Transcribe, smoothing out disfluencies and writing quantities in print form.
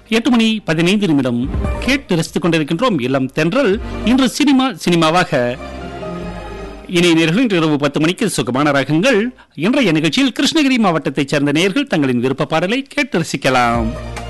8:15 கேட்டு ரசித்துக் கொண்டிருக்கின்றோம். இளம் தென்றல். இன்று சினிமாவாக இனி நேயர்கள் இன்று இரவு 10 மணிக்கு சுகமான ராகங்கள். இன்றைய நிகழ்ச்சியில் கிருஷ்ணகிரி மாவட்டத்தைச் சேர்ந்த நேயர்கள் தங்களின் விருப்ப பாடலை கேட்டு ரசிக்கலாம்.